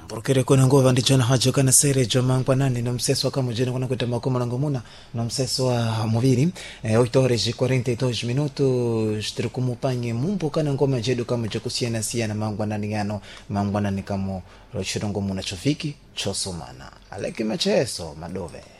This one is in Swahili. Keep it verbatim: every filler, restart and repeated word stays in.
Burkere kuna ngova ndicho na hajo kana sere joma ngwanani na mseso kama jene kuna kweta makoma na ngomuna na mseso wa muviri eh, oito horas e quarenta e dois minutos strikumupanye mumbo kana ngoma jedu kama jokusiana siana mangwanani yano mangwanani kama rochirongo muna chofiki chosomana aleki macheso madove.